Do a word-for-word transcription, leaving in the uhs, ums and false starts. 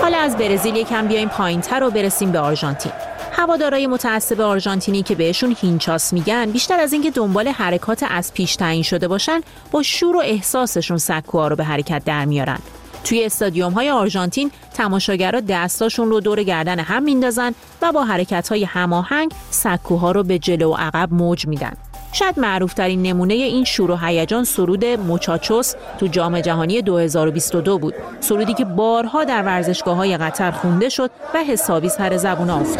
حالا از برزیل یکم بیایم پایین‌تر و برسیم به آرژانتین. هوادارهای متعصب آرژانتینی که بهشون هینچاس میگن، بیشتر از اینکه دنبال حرکات از پیش تعیین شده باشن، با شور و احساسشون سکوها رو به حرکت در میارن. توی استادیوم‌های آرژانتین تماشاگرها دستاشون رو دور گردن هم میندازن و با حرکت‌های هماهنگ سکوها رو به جلو و عقب موج میدن. شاید معروف‌ترین نمونه این شور و هیجان سرود موچاچوس تو جام جهانی دو هزار و بیست و دو بود. سرودی که بارها در ورزشگاه‌های قطر خونده شد و حسابی سر زبون افتاد.